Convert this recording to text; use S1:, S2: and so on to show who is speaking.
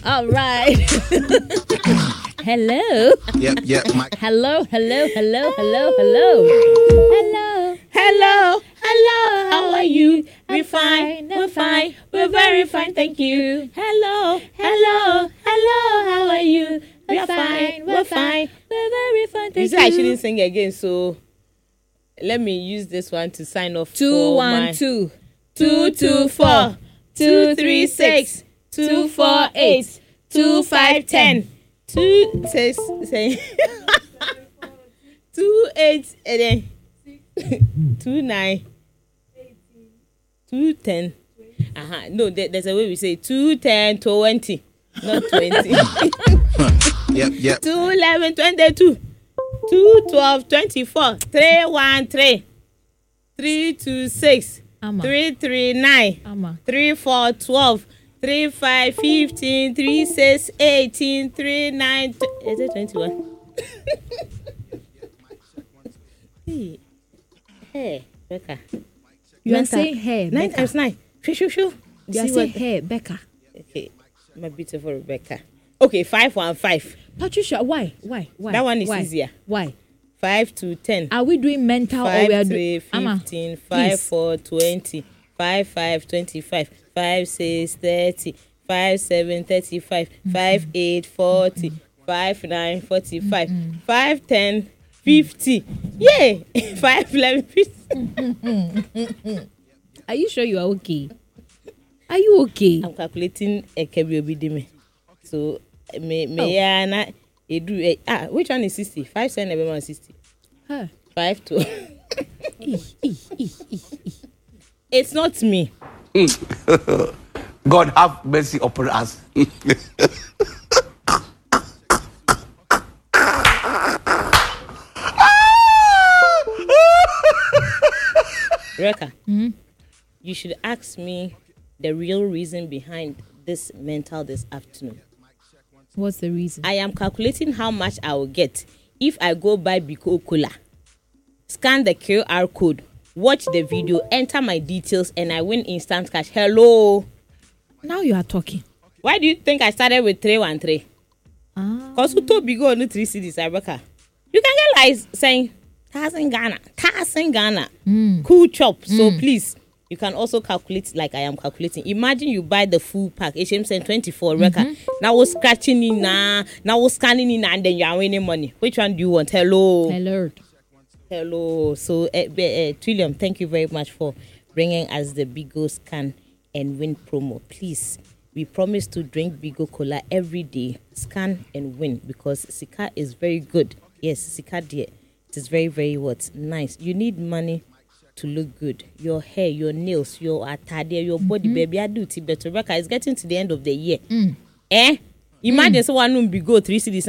S1: All right. Hello.
S2: Yep.
S1: Hello.
S3: How are you? We're fine. We're very fine, thank you. Hello. How are you? We're fine. We're very fine, thank you. You said I shouldn't sing again, so let me use this one to sign off.
S1: 212
S3: 224 236 248 2510 26 say 28 and then 29 210. No, there's a way we say 210 20, not 20.
S2: Yep.
S3: 211 22 212 24 313 326 339 34 12 35 15 36 18 39. Is it 21? Hey, Becca.
S1: You are saying hey,
S3: 9
S1: Becca.
S3: times 9. Shoo.
S1: You are saying hey, Becca.
S3: Okay, my beautiful Rebecca. Okay, 515.
S1: Patricia, why?
S3: That one is easier.
S1: Why?
S3: 5 to 10.
S1: Are we doing mental
S3: 5
S1: or we are
S3: 3
S1: doing
S3: 15. 5 4 20. 5 5 25. 5 6 30. 5 7 35. 5 8 40. 5 9 45. 5 10 50. Yay! 5 11 50.
S1: Are you sure you are okay? Are you okay?
S3: I'm calculating a Kebiobidime. So me which one is 60? 5 7 everyone 60.
S1: Huh.
S3: 5 2. It's not me.
S4: God have mercy upon us.
S3: Reka, you should ask me the real reason behind this mental this afternoon.
S1: What's the reason?
S3: I am calculating how much I will get if I go buy Biko Cola, scan the QR code, watch the video, enter my details, and I win instant cash. Hello.
S1: Now you are talking.
S3: Why do you think I started with 313? Because who told Bigo only 3 cities, Rebecca? You can get lies saying, Tasin Ghana. Cool chop. So please, you can also calculate like I am calculating. Imagine you buy the full pack, HM 24 record. Now we're scratching in now we're scanning in, and then you are winning money. Which one do you want? Hello. So, Trillium, thank you very much for bringing us the Bigo Scan and Win promo. Please, we promise to drink Bigo Cola every day, scan and win, because Sika is very good. Yes, Sika dear. It is very, very nice. You need money to look good. Your hair, your nails, your attire, your body, baby, I do it better. Rebecca, it's getting to the end of the year. Imagine someone who Bigo 3 cities